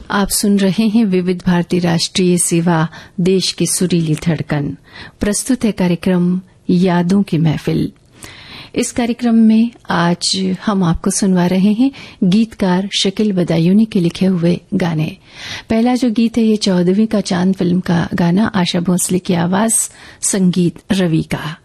आप सुन रहे हैं विविध भारती राष्ट्रीय सेवा, देश की सुरीली धड़कन। प्रस्तुत है कार्यक्रम यादों की महफिल। इस कार्यक्रम में आज हम आपको सुनवा रहे हैं गीतकार शकील बदायूनी के लिखे हुए गाने। पहला जो गीत है ये 14वीं का चांद फिल्म का गाना, आशा भोसले की आवाज, संगीत रवि का।